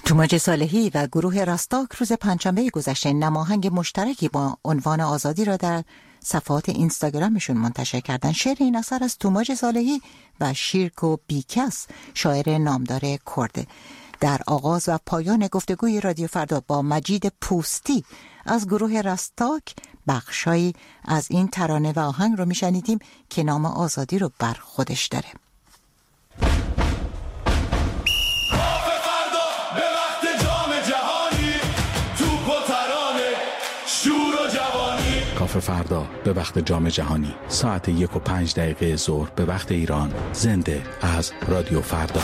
توماج صالحی و گروه راستاک روز پنجشنبه گذشته نماهنگ مشترکی با عنوان آزادی را در صفحات اینستاگرامشون منتشر کردند. شعر این اثر از توماج صالحی و شیرکو بیکس، شاعر نامدار کرد. در آغاز و پایان گفتگوی رادیو فردا با مجید پوستی از گروه راستاک بخشایی از این ترانه و آهنگ رو میشنیدیم که نام آزادی رو بر خودش داره. کافه فردا به وقت جام جهانی ساعت 1:05 ظهر به وقت ایران، زنده از رادیو فردا.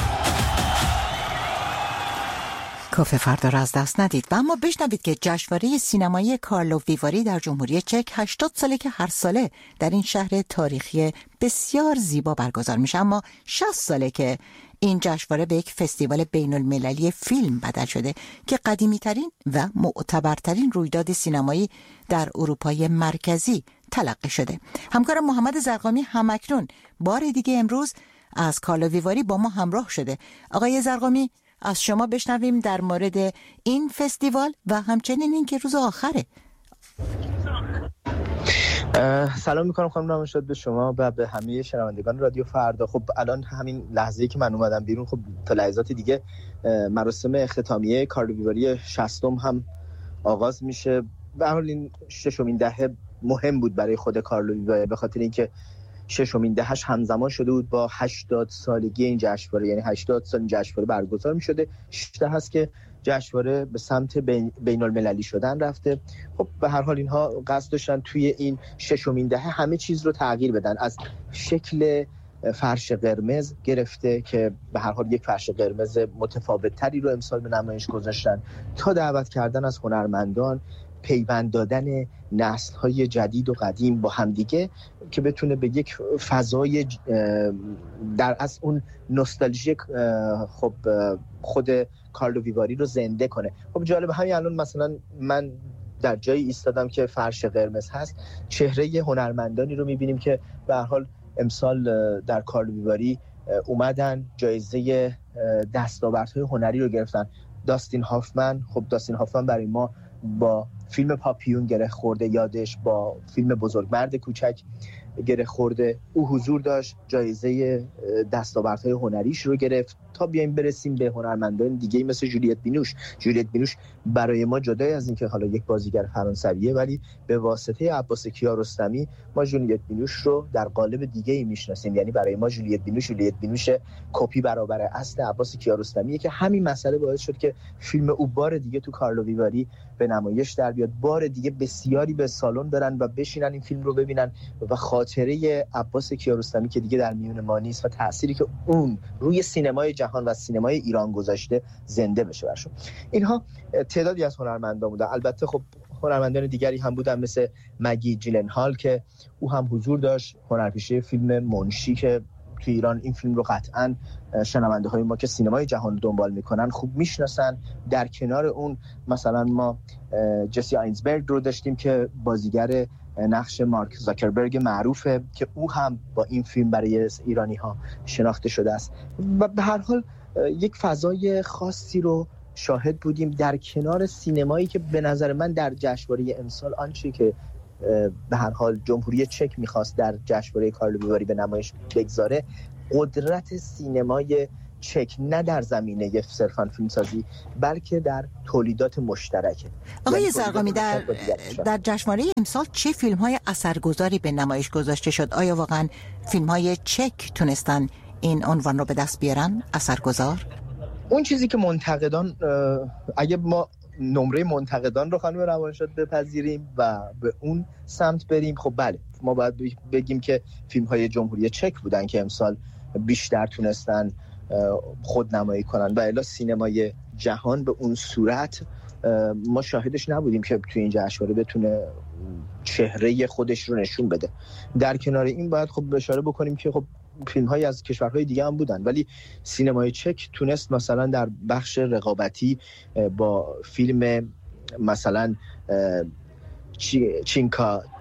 کافه فردا را از دست ندید و اما بشنوید که جشنواره سینمایی کارلو ویواری در جمهوری چک 80 ساله که هر ساله در این شهر تاریخی بسیار زیبا برگزار میشه، اما 60 ساله که این جشنواره به یک فستیوال بین المللی فیلم بدل شده که قدیمی ترین و معتبرترین رویداد سینمایی در اروپای مرکزی تلقی شده. همکارم محمد زرقامی همکنون بار دیگه امروز از کارلو ویواری با ما همراه شده. آقای زرقامی، از شما بشنویم در مورد این فستیوال و همچنین این که روز آخره. سلام میکنم خانم رامشاد به شما و به همه شنوندگان رادیو فردا. خب الان همین لحظه‌ای که من اومدم بیرون، خب تا لحظات دیگه مراسم اختتامیه کارلو ویواری 60م هم آغاز میشه. به هر حال این ششمین دهه مهم بود برای خود کارلو ویواری، به خاطر اینکه ششمین دهش همزمان شده بود با 80 سالگی این جشنواره، یعنی 80 سال این جشنواره برگزار می‌شده. 16 هست که جشنواره به سمت بین المللی شدن رفته. خب به هر حال اینها قصد داشتن توی این ششمین دهه همه چیز رو تغییر بدن، از شکل فرش قرمز گرفته که به هر حال یک فرش قرمز متفاوت‌تری رو امسال به نمایش گذاشتن، تا دعوت کردن از هنرمندان، پیوند دادن نسل‌های جدید و قدیم با همدیگه که بتونه به یک فضای در از اون نوستالژی خب خود کارلو ویواری رو زنده کنه. خب جالب همین الان مثلا من در جایی ایستادم که فرش قرمز هست، چهره هنرمندانی رو می‌بینیم که به هر حال امسال در کارلو ویواری اومدن جایزه دستاوردهای هنری رو گرفتن. داستین هافمن برای ما با فیلم پاپیون گره خورده، یادش با فیلم بزرگمرد کوچک گره خورده. او حضور داشت، جایزه دستاوردهای هنریش رو گرفت، تا بیایم برسیم به هنرمندان دیگه مثل جولیت بینوش برای ما جدای از اینکه حالا یک بازیگر فرانسویه، ولی به واسطه عباس کیارستمی ما جولیت بینوش رو در قالب دیگه‌ای میشناسیم. یعنی برای ما جولیت بینوش کپی برابر اصل عباس کیارستمیه که همین مسئله باعث شد که فیلم او بار دیگه تو کارلو ویواری به نمایش در بیاد، بار دیگه بسیاری به سالن برن و بشینن این فیلم رو ببینن و خاطره عباس کیارستمی که دیگه در میون ما نیست و تأثیری که اون روی سینمای جهان و سینمای ایران گذاشته زنده بشه برشون. اینها تعدادی از هنرمندان بودن. البته خب هنرمندان دیگری هم بودن مثل مگی جیلنهال که او هم حضور داشت، هنرپیشه فیلم منشی که تو ایران این فیلم رو قطعاً شنونده های ما که سینمای جهان رو دنبال میکنن خوب میشناسن. در کنار اون مثلا ما جسی آینزبرگ رو داشتیم که بازیگر نقش مارک زاکربرگ معروفه که او هم با این فیلم برای ایرانی ها شناخته شده است و به هر حال یک فضای خاصی رو شاهد بودیم در کنار سینمایی که به نظر من در جشنواره امسال آنچه که به هر حال جمهوری چک میخواست در جشنواره کارلو ویواری به نمایش بگذاره، قدرت سینمای چک نه در زمینه صرفاً فیلمسازی بلکه در تولیدات مشترکه. آقای زرقامی، در جشنواره امسال چه فیلم‌های اثرگذاری به نمایش گذاشته شد؟ آیا واقعاً فیلم‌های چک تونستن این عنوان رو به دست بیارن اثرگذار؟ اون چیزی که منتقدان، اگه ما نمره منتقدان رو خانم روانشاد بپذیریم و به اون سمت بریم، خب بله ما باید بگیم که فیلم‌های جمهوری چک بودن که امسال بیشتر تونستن خودنمایی کنن و الا سینمای جهان به اون صورت ما شاهدش نبودیم که توی این جشنواره بتونه چهره خودش رو نشون بده. در کنار این باید خب اشاره بکنیم که خب فیلم‌های از کشورهای دیگه هم بودن، ولی سینمای چک تونست مثلا در بخش رقابتی با فیلم مثلا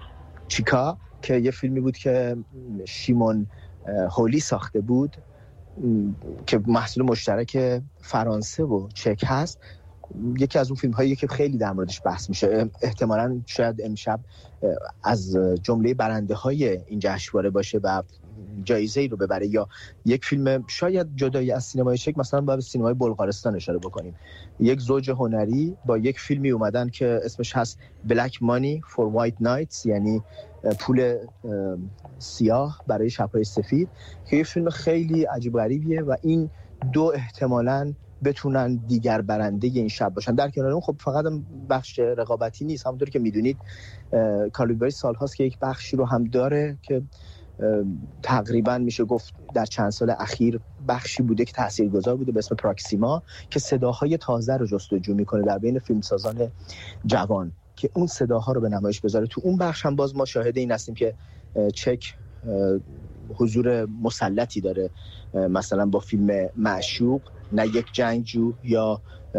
چیکا که یه فیلمی بود که شیمون هولی ساخته بود که محصول مشترک فرانسه و چک هست، یکی از اون فیلم هایی که خیلی در موردش بحث میشه. احتمالاً شاید امشب از جمله برنده های این جشنواره باشه و جایزه‌ای رو ببره، یا یک فیلم شاید جدایی از سینمای چک مثلا با سینمای بلغارستان اشاره بکنیم. یک زوج هنری با یک فیلمی اومدن که اسمش هست Black Money for White Nights، یعنی پول سیاه برای شب‌های سفید، که یک فیلم خیلی عجیب غریبیه و این دو احتمالاً بتونن دیگر برنده این شب باشن. در کنار اون خب فقط بخش رقابتی نیست، همونطور که میدونید کارلو ویواری سال‌هاست که یک بخشی رو هم داره که تقریبا میشه گفت در چند سال اخیر بخشی بوده که تاثیرگذار بوده به اسم پراکسیما، که صداهای تازه رو جستجو میکنه در بین فیلمسازان جوان که اون صداها رو به نمایش بذاره. تو اون بخش هم باز ما شاهد این هستیم که چک حضور مسلطی داره، مثلا با فیلم معشوق، نه یک جنگجو یا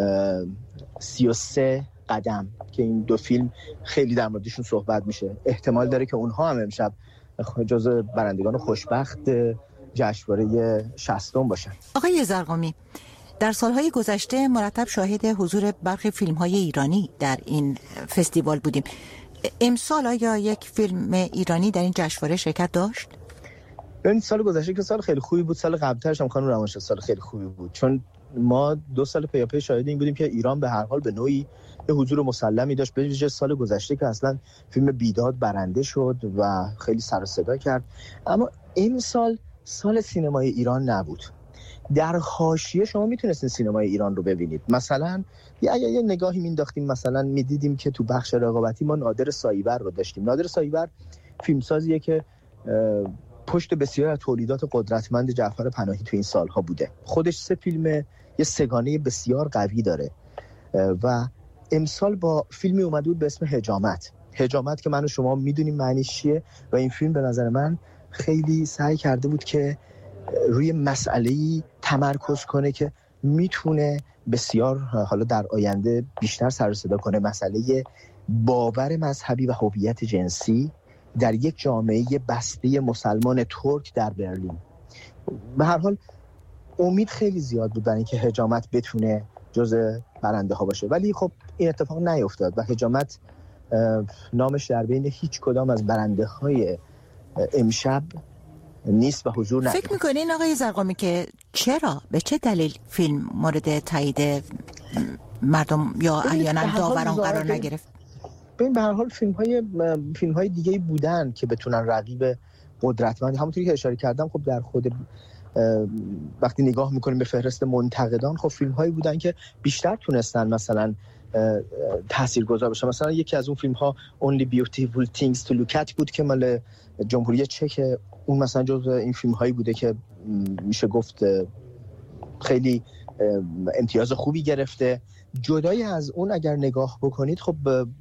33 قدم که این دو فیلم خیلی در موردشون صحبت میشه. احتمال داره که اونها هم امشب جزو برندگان خوشبخت جشنواره 60 باشن. آقای زرقامی، در سالهای گذشته مرتب شاهد حضور برخی فیلم‌های ایرانی در این فستیوال بودیم. امسال آیا یک فیلم ایرانی در این جشنواره شرکت داشت؟ این سال گذشته که سال خیلی خوبی بود، سال قبل‌ترش هم خانم روانشاه سال خیلی خوبی بود، چون ما 2 سال پیاپی شاهد این بودیم که ایران به هر حال به نوعی یه حضور مسلمی داشت، به ویژه سال گذشته که اصلا فیلم بیداد برنده شد و خیلی سر و صدا کرد. اما این سال سینمای ایران نبود. در حاشیه شما میتونستین سینمای ایران رو ببینید. مثلا یه نگاهی مینداختیم، مثلا میدیدیم که تو بخش رقابتی ما نادر سایبر رو داشتیم. نادر سایبر فیلمسازیه که پشت بسیار از تولیدات قدرتمند جعفر پناهی تو این سالها بوده. خودش 3 فیلم، یه سگانه بسیار قوی داره و امسال با فیلمی اومده بود به اسم حجامت که من و شما میدونیم معنیش چیه و این فیلم به نظر من خیلی سعی کرده بود که روی مسئله‌ای تمرکز کنه که میتونه بسیار حالا در آینده بیشتر سر و صدا کنه، مسئله باور مذهبی و هویت جنسی در یک جامعه بسته مسلمان ترک در برلین. به هر حال امید خیلی زیاد بود برای اینکه حجامت بتونه جزء برنده ها باشه، ولی خب این اتفاق نیفتاد و حجامت نامش در بین هیچ کدام از برنده های امشب نیست و حضور نداره. فکر میکنین آقای زرقامی که چرا، به چه دلیل فیلم مورد تایید مردم یا احیانا داوران قرار نگرفت؟ ببین به هر حال فیلم های دیگه بودن که بتونن رقیب قدرتمند، همونطوری که اشاره کردم خب در خود وقتی نگاه میکنیم به فهرست منتقدان، خب فیلم هایی بودن که بیشتر تونستن مثلا تاثیرگذار بشن. مثلا یکی از اون فیلم ها Only Beautiful Things to Look At بود که مال جمهوری چک، اون مثلا جزو این فیلم هایی بوده که میشه گفت خیلی امتیاز خوبی گرفته. جدای از اون اگر نگاه بکنید خب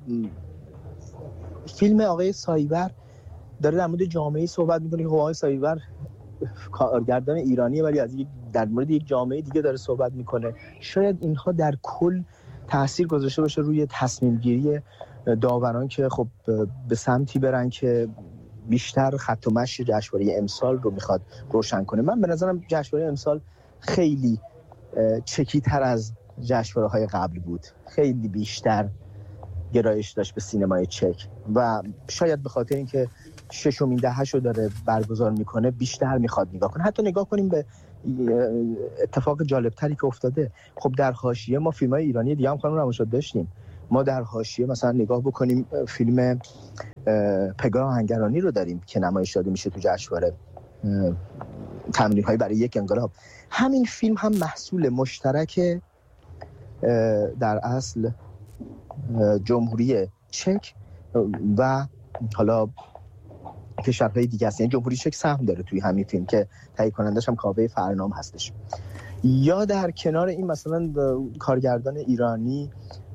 فیلم آقای سایبر داره در مورد جامعه صحبت میکنه که خب آقای سایبر کارگردان ایرانیه ولی از در مورد یک جامعه دیگه داره صحبت میکنه. شاید اینها در کل تأثیر گذاشته باشه روی تصمیم گیری داوران که خب به سمتی برن که بیشتر خط و مشی جشنواره امسال رو میخواد روشن کنه. من به نظرم جشنواره امسال خیلی چکی تر از جشنواره‌های قبل بود، خیلی بیشتر گرایش داشت به سینمای چک و شاید به خاطر اینکه 6مین دهه‌شو داره برگزار میکنه بیشتر میخواد نگاه کنه. حتی نگاه کنیم به اتفاق جالبتری که افتاده، خب در حاشیه ما فیلم‌های ایرانی دیگه هم خانم روانشاه داشتیم. ما در حاشیه مثلا نگاه بکنیم فیلم پگاه آهنگرانی رو داریم که نمایش داده میشه تو جشنواره تمرین‌های برای یک انقلاب. همین فیلم هم محصول مشترک در اصل جمهوری چک و حالا کشورهای دیگه است. یعنی جمهوری چک سهم داره توی همین فیلم که تهیه کنندش هم کاوه فرنام هستش. یا در کنار این مثلا کارگردان ایرانی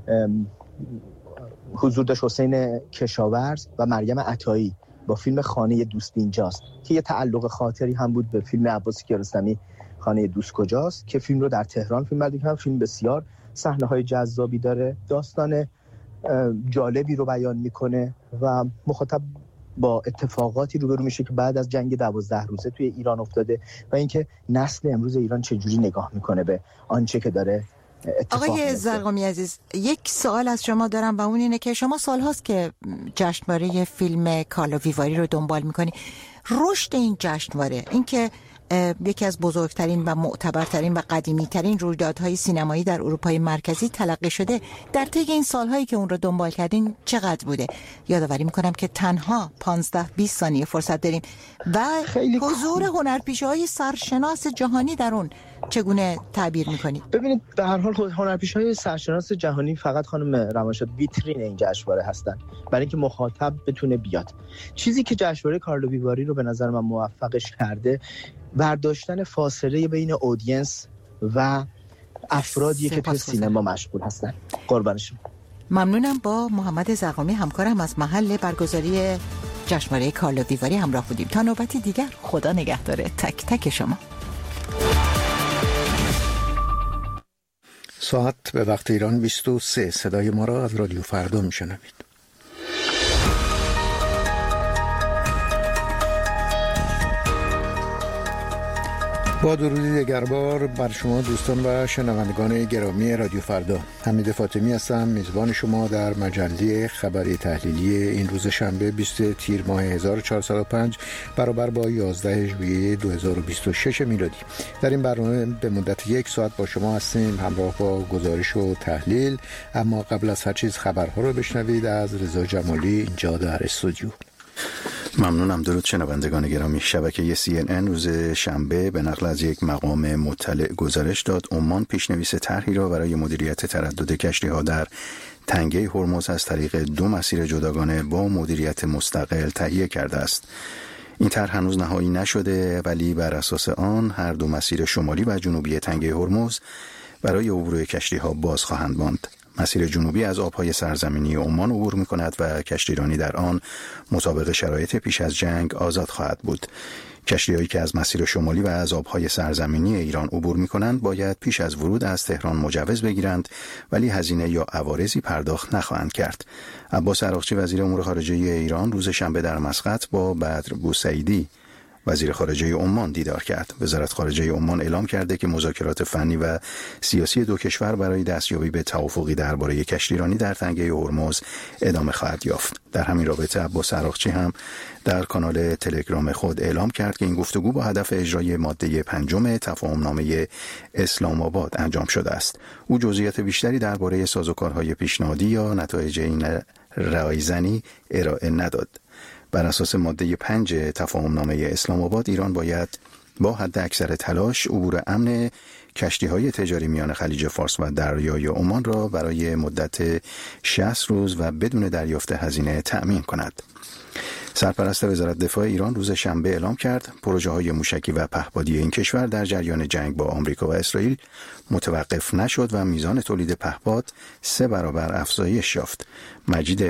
حضور داشت حسین کشاورز و مریم عطایی با فیلم خانه دوست اینجاست که یه تعلق خاطری هم بود به فیلم عباس کیارستمی خانه دوست کجاست که فیلم رو در تهران فیلم برداری کردن. فیلم بسیار صحنه‌های جذابی داره، داستان جالبی رو بیان میکنه و مخاطب با اتفاقاتی روبرو میشه که بعد از جنگ 12 روزه توی ایران افتاده و اینکه نسل امروز ایران چجوری نگاه میکنه به آنچه که داره آقای زرقامی عزیز، یک سوال از شما دارم و اون اینه که شما سال هاست که جشنواره فیلم کارلو ویواری رو دنبال میکنی. رشد این جشنواره، این که یکی از بزرگترین و معتبرترین و قدیمیترین رویدادهای سینمایی در اروپای مرکزی تلقی شده، در طی این سالهایی که اون رو دنبال کردین چقدر بوده؟ یادآوری میکنم که تنها 15-20 ثانیه فرصت داریم و حضور هنرپیشه‌های سرشناس جهانی در اون چگونه تعبیر میکنید؟ ببینید به هر حال هنرپیشه‌های سرشناس جهانی فقط خانم روانشاد ویترین این جشنواره هستن برای اینکه مخاطب بتونه بیاد. چیزی که جشنواره کارلو ویواری رو به نظر من موفقش کرده برداشتن فاصله بین اودینس و افرادی که تو سینما مشغول هستن. قربانشون. ممنونم. با محمد زرقامی همکارم از محل برگزاری جشنواره کارلو ویواری همراه بودیم. تا نوبتی دیگر، خدا نگهدار تک تک شما. ساعت به وقت ایران 23. صدای ما را از رادیو فردا میشنوید. با درودی دگربار بر شما دوستان و شنوندگان گرامی رادیو فردا. حمید فاطمی هستم، میزبان شما در مجله خبری تحلیلی این روز شنبه 20 تیر ماه 1405 برابر با 11 ژوئیه 2026 میلادی. در این برنامه به مدت 1 ساعت با شما هستیم همراه با گزارش و تحلیل، اما قبل از هر چیز خبرها رو بشنوید از رضا جمالی اینجا در استودیو. ممنونم. درود شنوندگان گرامی. شبکه CNN روز شنبه به نقل از یک مقام مطلع گزارش داد عمان پیشنویس طرحی را برای مدیریت تردد کشتی‌ها در تنگه هرمز از طریق 2 مسیر جداگانه با مدیریت مستقل تهیه کرده است. این طرح هنوز نهایی نشده، ولی بر اساس آن هر 2 مسیر شمالی و جنوبی تنگه هرمز برای عبور کشتی‌ها باز خواهند ماند. مسیر جنوبی از آبهای سرزمینی عمان عبور می‌کند و کشتیرانی در آن مطابق شرایط پیش از جنگ آزاد خواهد بود. کشتی‌هایی که از مسیر شمالی و از آبهای سرزمینی ایران عبور می‌کنند باید پیش از ورود از تهران مجوز بگیرند، ولی هزینه یا عوارضی پرداخت نخواهند کرد. عباس عراقچی وزیر امور خارجه ایران روز شنبه در مسقط با بدر بوسعیدی وزیر خارجه عمان دیدار کرد. وزارت خارجه عمان اعلام کرده که مذاکرات فنی و سیاسی 2 کشور برای دستیابی به توافقی درباره کشتیرانی در تنگه هرمز ادامه خواهد یافت. در همین رابطه عباس عراقچی هم در کانال تلگرام خود اعلام کرد که این گفتگو با هدف اجرای ماده 5 تفاهمنامه اسلام آباد انجام شده است. او جزئیات بیشتری درباره سازوکارهای پیشنهادی یا نتایج این رایزنی ارائه نداد. بر اساس ماده 5 تفاهمنامه اسلام آباد، ایران باید با حد اکثر تلاش عبور امن کشتی‌های تجاری میان خلیج فارس و دریای عمان را برای مدت 60 روز و بدون دریافت هزینه تأمین کند. سرپرست وزارت دفاع ایران روز شنبه اعلام کرد پروژه‌های موشکی و پهپادی این کشور در جریان جنگ با آمریکا و اسرائیل متوقف نشد و میزان تولید پهپاد 3 برابر افزایش یافت. مجید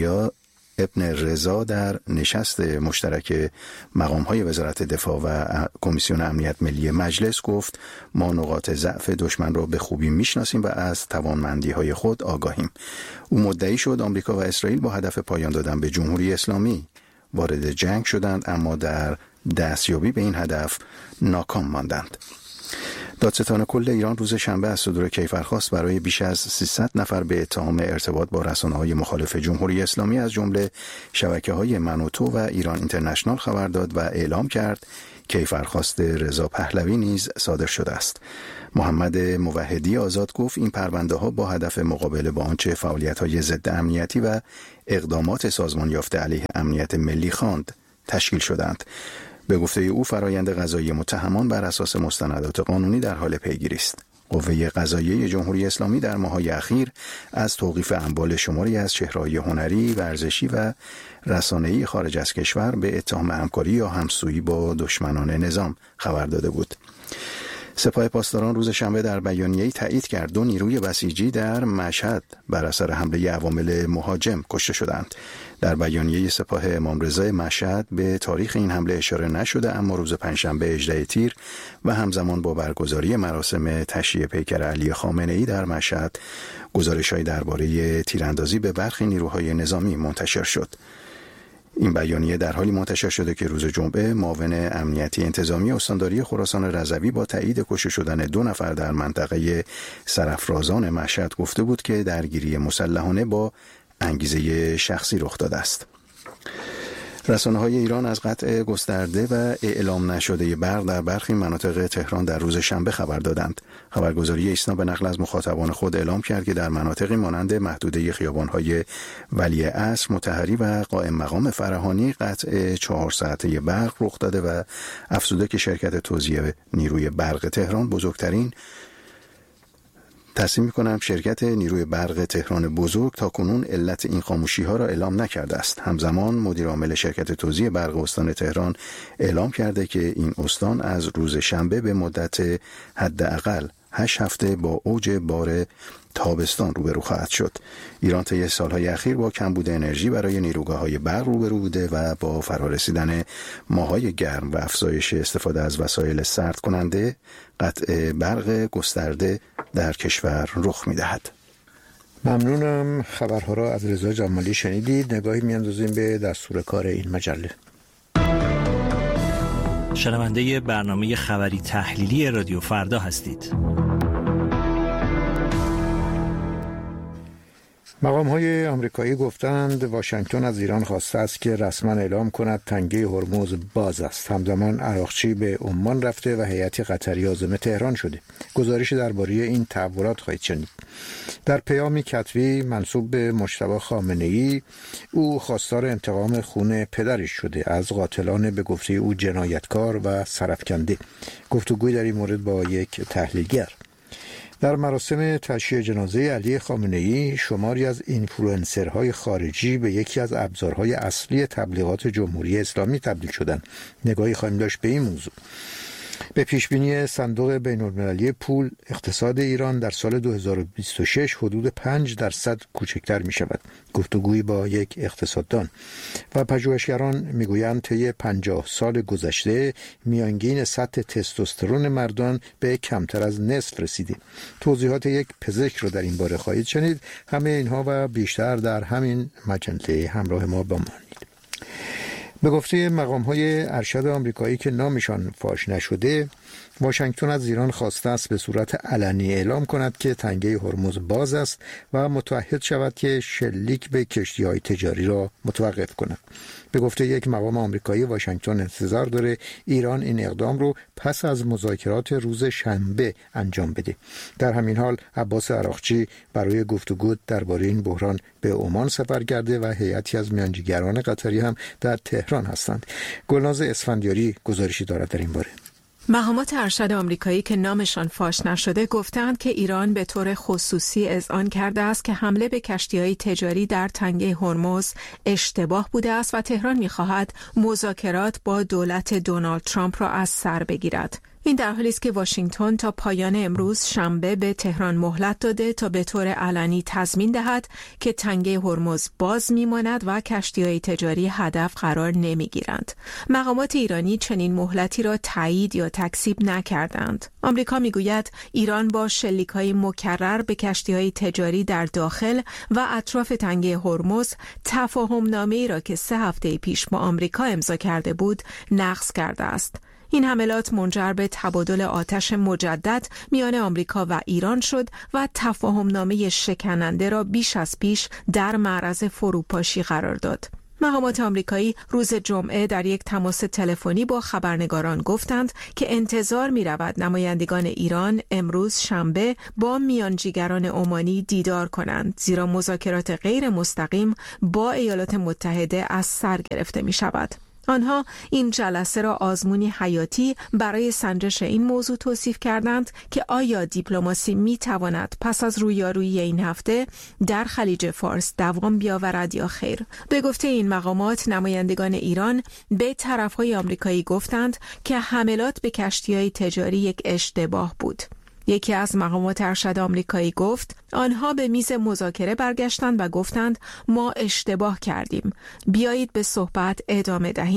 ابن رضا در نشست مشترک مقام‌های وزارت دفاع و کمیسیون امنیت ملی مجلس گفت ما نقاط ضعف دشمن را به خوبی میشناسیم و از توانمندی‌های خود آگاهیم. او مدعی شد آمریکا و اسرائیل با هدف پایان دادن به جمهوری اسلامی وارد جنگ شدند، اما در دستیابی به این هدف ناکام ماندند. دادستان کل ایران روز شنبه از صدور کیفرخواست برای بیش از 300 نفر به اتهام ارتباط با رسانه‌های مخالف جمهوری اسلامی از جمله شبکه‌های منوتو و ایران اینترنشنال خبر داد و اعلام کرد کیفرخواست رضا پهلوی نیز صادر شده است. محمد موحدی آزاد گفت این پرونده‌ها با هدف مقابله با آنچه فعالیت‌های ضد امنیتی و اقدامات سازمان یافته علیه امنیت ملی خواند تشکیل شدند. به گفته او فرایند قضایی متهمان بر اساس مستندات قانونی در حال پیگیری است. قوه قضاییه جمهوری اسلامی در ماه‌های اخیر از توقیف اموال شماری از چهره‌های هنری، ورزشی و رسانه‌ای خارج از کشور به اتهام همکاری یا همسویی با دشمنان نظام خبر داده بود. سپاه پاسداران روز شنبه در بیانیه‌ای تایید کرد 2 نیروی بسیجی در مشهد بر اثر حمله عوامل مهاجم کشته شدند. در بیانیه سپاه امام رضا مشهد به تاریخ این حمله اشاره نشده، اما روز پنجشنبه 18 تیر و همزمان با برگزاری مراسم تشییع پیکر علی خامنه‌ای در مشهد گزارش‌هایی درباره تیراندازی به برخی نیروهای نظامی منتشر شد. این بیانیه در حالی منتشر شده که روز جمعه معاون امنیتی انتظامی استانداری خراسان رضوی با تایید کشته شدن 2 نفر در منطقه سرافرازان مشهد گفته بود که درگیری مسلحانه با انگیزه شخصی رخ داده است. رسانه‌های ایران از قطع گسترده و اعلام نشده برق در برخی مناطق تهران در روز شنبه خبر دادند. خبرگزاری ایسنا به نقل از مخاطبان خود اعلام کرد که در مناطقی مانند محدوده خیابان‌های ولیعصر، مطهری و قائم مقام فرهانی قطع 4 ساعته برق رخ داده و افزوده که شرکت توزیع نیروی برق تهران بزرگترین تصمیم می‌کنم شرکت نیروی برق تهران بزرگ تا کنون علت این خاموشی‌ها را اعلام نکرده است. همزمان مدیر عامل شرکت توزیع برق استان تهران اعلام کرده که این استان از روز شنبه به مدت حداقل 8 هفته با اوج بار تابستان روبرو خواهد شد. ایران طی سالهای اخیر با کمبود انرژی برای نیروگاه‌های برق روبرو بوده و با فرارسیدن ماه‌های گرم و افزایش استفاده از وسایل سرد کننده قطع برق گسترده در کشور رخ می‌دهد. ممنونم. خبرها را از رضا جمالی شنیدید. نگاهی می‌اندازیم به دستور کار این مجله. شنونده برنامه خبری تحلیلی رادیو فردا هستید. مقام‌های آمریکایی گفتند واشنگتن از ایران خواسته است که رسما اعلام کند تنگه هرمز باز است. همزمان عراقچی به عمان رفته و هیئت قطری عازم تهران شده. گزارشی درباره این تحولات خواهید شنید. در پیامی کتبی منسوب به مجتبی خامنه‌ای، او خواستار انتقام خون پدرش شده از قاتلان به گفته او جنایتکار و سرافکنده. گفتگوی در این مورد با یک تحلیلگر. در مراسم تشییع جنازه علی خامنه‌ای، شماری از اینفلوئنسرهای خارجی به یکی از ابزارهای اصلی تبلیغات جمهوری اسلامی تبدیل شدند. نگاهی خواهیم داشت به این موضوع. به پیشبینی صندوق بین‌المللی پول، اقتصاد ایران در سال 2026 حدود 5% کوچکتر می شود. گفتگویی با یک اقتصاددان. و پژوهشگران میگویند طی 50 سال گذشته میانگین سطح تستوسترون مردان به کمتر از نصف رسیده. توضیحات یک پزشک رو در این باره خواهید شنید. همه اینها و بیشتر در همین مجله. همراه ما بمانید. به گفته مقام‌های ارشد آمریکایی که نامشان فاش نشده، واشنگتن از ایران خواسته است به صورت علنی اعلام کند که تنگه هرمز باز است و متعهد شود که شلیک به کشتی‌های تجاری را متوقف کند. به گفته یک مقام آمریکایی، واشنگتن انتظار داره ایران این اقدام رو پس از مذاکرات روز شنبه انجام بده. در همین حال عباس عراقچی برای گفتگو درباره این بحران به عمان سفر کرده و هیئتی از میانجیگران قطری هم در تهران هستند. گلناز اسفندیاری گزارشی دارد در این باره. مقامات ارشد آمریکایی که نامشان فاش نشده گفتند که ایران به طور خصوصی اذعان کرده است که حمله به کشتی‌های تجاری در تنگه هرمز اشتباه بوده است و تهران می‌خواهد مذاکرات با دولت دونالد ترامپ را از سر بگیرد. این در حالی است که واشنگتن تا پایان امروز شنبه به تهران مهلت داده تا به طور علنی تضمین دهد که تنگه هرمز باز میماند و کشتی‌های تجاری هدف قرار نمیگیرند. مقامات ایرانی چنین مهلتی را تایید یا تکذیب نکردند. آمریکا میگوید ایران با شلیک‌های مکرر به کشتی‌های تجاری در داخل و اطراف تنگه هرمز تفاهم‌نامه‌ای را که 3 هفته پیش با آمریکا امضا کرده بود نقض کرده است. این حملات منجر به تبادل آتش مجدد میان آمریکا و ایران شد و تفاهمنامه شکننده را بیش از پیش در معرض فروپاشی قرار داد. مقامات آمریکایی روز جمعه در یک تماس تلفنی با خبرنگاران گفتند که انتظار می رود نمایندگان ایران امروز شنبه با میانجیگران عمانی دیدار کنند، زیرا مذاکرات غیر مستقیم با ایالات متحده از سر گرفته می شود. آنها این جلسه را آزمونی حیاتی برای سنجش این موضوع توصیف کردند که آیا دیپلماسی می تواند پس از رویارویی این هفته در خلیج فارس دوام بیاورد یا خیر. به گفته این مقامات، نمایندگان ایران به طرفهای آمریکایی گفتند که حملات به کشتی‌های تجاری یک اشتباه بود. یکی از مقامات ارشد آمریکایی گفت آنها به میز مذاکره برگشتند و گفتند ما اشتباه کردیم. بیایید به صحبت ادامه دهیم.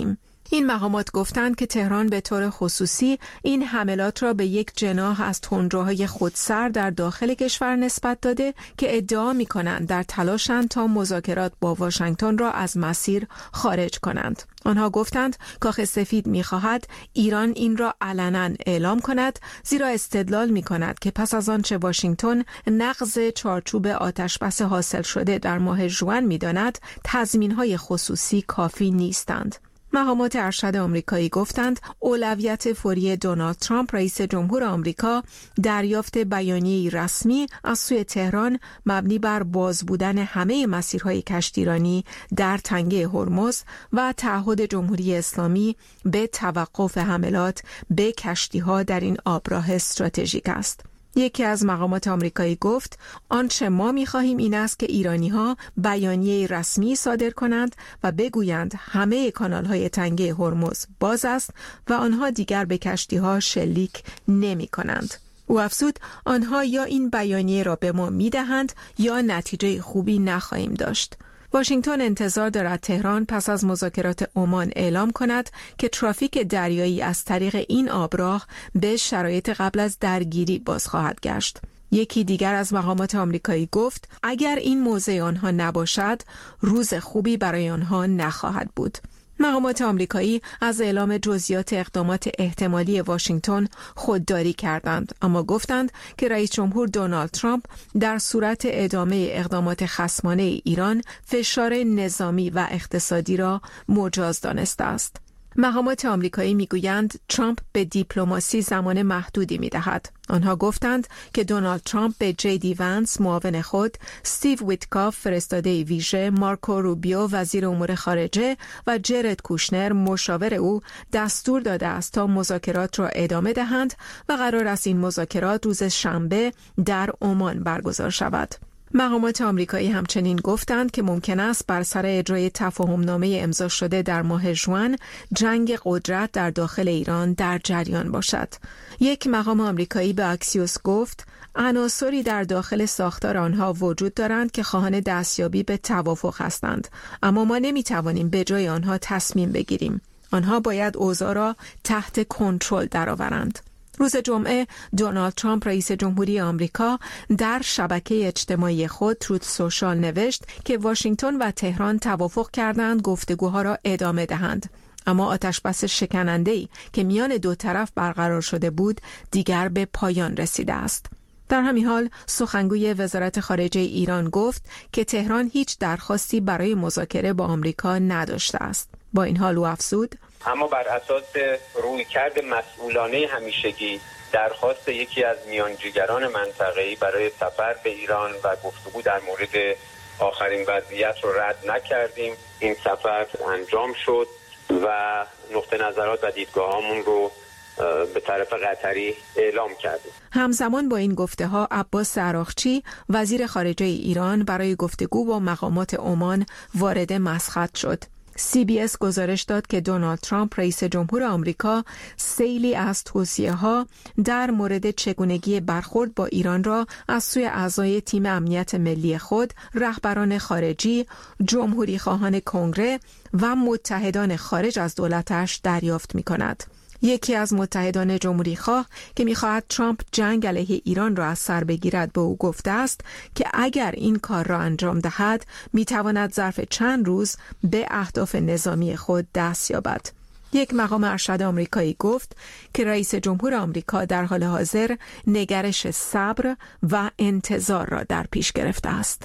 این مقامات گفتند که تهران به طور خصوصی این حملات را به یک جناح از تندروهای خودسر در داخل کشور نسبت داده که ادعا می‌کنند در تلاشند تا مذاکرات با واشنگتن را از مسیر خارج کنند. آنها گفتند کاخ سفید می‌خواهد ایران این را علنا اعلام کند، زیرا استدلال می‌کند که پس از آنچه واشنگتن نقض چارچوب آتشبس حاصل شده در ماه ژوئن می‌داند، تضمین‌های خصوصی کافی نیستند. مقامات ارشد آمریکایی گفتند اولویت فوری دونالد ترامپ رئیس جمهور آمریکا دریافت بیانیه‌ای رسمی از سوی تهران مبنی بر باز بودن همه مسیرهای کشتیرانی در تنگه هرمز و تعهد جمهوری اسلامی به توقف حملات به کشتی‌ها در این آبراه استراتژیک است. یکی از مقامات آمریکایی گفت آنچه ما می‌خواهیم این است که ایرانی‌ها بیانیه رسمی صادر کنند و بگویند همه کانال‌های تنگه هرمز باز است و آنها دیگر به کشتی‌ها شلیک نمی‌کنند. او افزود آنها یا این بیانیه را به ما می‌دهند یا نتیجه خوبی نخواهیم داشت. واشنگتن انتظار دارد تهران پس از مذاکرات عمان اعلام کند که ترافیک دریایی از طریق این آبراه به شرایط قبل از درگیری باز خواهد گشت. یکی دیگر از مقامات آمریکایی گفت اگر این موضع آنها نباشد روز خوبی برای آنها نخواهد بود. مقامات آمریکایی از اعلام جزئیات اقدامات احتمالی واشنگتن خودداری کردند، اما گفتند که رئیس جمهور دونالد ترامپ در صورت ادامه اقدامات خصمانه ایران فشار نظامی و اقتصادی را مجاز دانسته است. مقامات آمریکایی میگویند ترامپ به دیپلماسی زمان محدودی میدهد. آنها گفتند که دونالد ترامپ به جی ونس معاون خود، استیو ویتکاف فرستاده ویژه، مارکو روبیو وزیر امور خارجه و جرد کوشنر مشاور او دستور داده است تا مذاکرات را ادامه دهند و قرار است این مذاکرات روز شنبه در عمان برگزار شود. مقامات آمریکایی همچنین گفتند که ممکن است بر سر اجرای تفاهمنامه امضا شده در ماه ژوئن جنگ قدرت در داخل ایران در جریان باشد. یک مقام آمریکایی به اکسیوس گفت عناصری در داخل ساختار آنها وجود دارند که خواهان دستیابی به توافق هستند، اما ما نمیتوانیم به جای آنها تصمیم بگیریم. آنها باید اوضاع را تحت کنترل درآورند. روز جمعه دونالد ترامپ رئیس جمهوری آمریکا در شبکه اجتماعی خود تروت سوشال نوشت که واشنگتن و تهران توافق کردند گفتگوها را ادامه دهند، اما آتشبس شکننده‌ای که میان دو طرف برقرار شده بود دیگر به پایان رسیده است. در همین حال سخنگوی وزارت خارجه ایران گفت که تهران هیچ درخواستی برای مذاکره با آمریکا نداشته است. با این حال او افزود اما بر اساس رویکرد مسئولانه همیشگی درخواست یکی از میانجیگران منطقه‌ای برای سفر به ایران و گفتگو در مورد آخرین وضعیت رو رد نکردیم. این سفر انجام شد و نقطه نظرات و دیدگاهامون رو به طرف قطری اعلام کردیم. همزمان با این گفته‌ها عباس عراقچی وزیر خارجه ایران برای گفتگو با مقامات عمان وارد مسقط شد. CBS گزارش داد که دونالد ترامپ رئیس جمهور آمریکا سیلی از توصیه‌ها در مورد چگونگی برخورد با ایران را از سوی اعضای تیم امنیت ملی خود، رهبران خارجی، جمهوری خواهان کنگره و متحدان خارج از دولتش دریافت می‌کند. یکی از متحدان جمهوری خواه که می‌خواهد ترامپ جنگ علیه ایران را از سر بگیرد به او گفته است که اگر این کار را انجام دهد می‌تواند ظرف چند روز به اهداف نظامی خود دست یابد. یک مقام ارشد آمریکایی گفت که رئیس جمهور آمریکا در حال حاضر نگرش صبر و انتظار را در پیش گرفته است.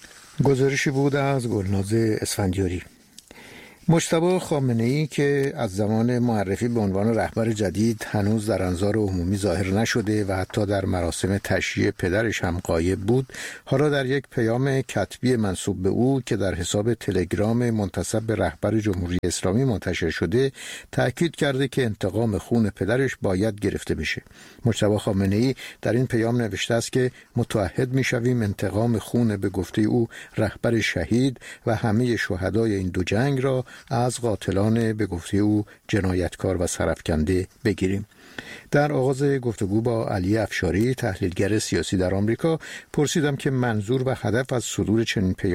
گزارشی بود از گلناز اسفندیاری. مجتبی خامنه‌ای که از زمان معرفی به عنوان رهبر جدید هنوز در انظار عمومی ظاهر نشده و حتی در مراسم تشییع پدرش هم غایب بود، حالا در یک پیام کتبی منسوب به او که در حساب تلگرام منتسب به رهبر جمهوری اسلامی منتشر شده تأکید کرده که انتقام خون پدرش باید گرفته بشه. مجتبی خامنه‌ای در این پیام نوشته است که متعهد می‌شویم انتقام خون به گفته او رهبر شهید و همه شهدای این دو جنگ را از قاتلان به گفته او جنایتکار و سرافکنده بگیریم. در آغاز گفتگو با علی افشاری تحلیلگر سیاسی در آمریکا پرسیدم که منظور و هدف از صدور چنین